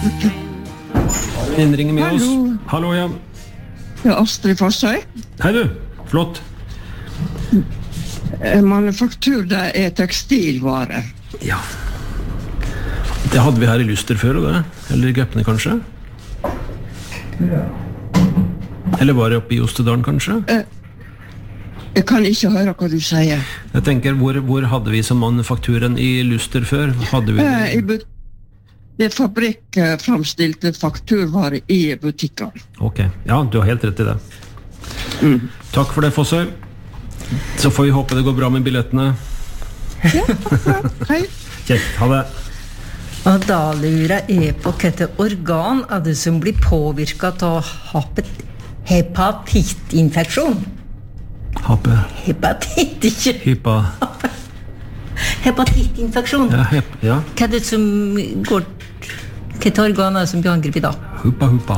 Innringer med oss. Hallo, ja. Ja, Astrid Fossøy. Hei du, flott. Manufaktur, det tekstilvare. Ja. Det hadde vi her i Lyster før, det. Eller i Gøpne, kanskje? Ja. Eller var det oppe i Ostedalen, kanskje? Jeg kan ikke høre hva du sier. Jeg tenker, hvor hadde vi som manufakturen i Lyster før? Hadde vi det? Det fabrikk framstilte fakturvare i butikken. Ok, ja, du har helt rett i det. Takk for det, Fossøy. Så får vi håpe det går bra med billettene. Ja, hei. Kjekt, ha det. Og da lurer jeg på hvilke organ er det som blir påvirket av hepatittinfeksjon? Hepatitt, ikke? Hepatittinfeksjon. Ja. Hva er det som går... Hvilke organ er det som blir angrepet da? Huppa.